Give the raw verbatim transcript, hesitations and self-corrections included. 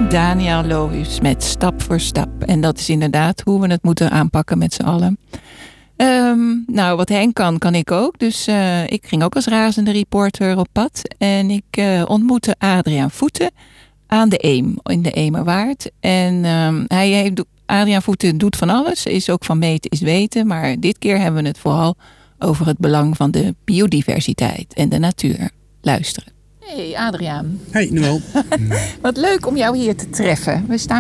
Daniel Lohuus met Stap voor Stap. En dat is inderdaad hoe we het moeten aanpakken met z'n allen. Um, nou, wat Henk kan, kan ik ook. Dus uh, ik ging ook als razende reporter op pad. En ik uh, ontmoette Adriaan Voeten aan de Eem, in de Emerwaard. En um, hij heeft, Adriaan Voeten doet van alles. Is ook van meten is weten. Maar dit keer hebben we het vooral over het belang van de biodiversiteit en de natuur. Luisteren. Hey Adriaan. Hey Noël. Wat leuk om jou hier te treffen. We staan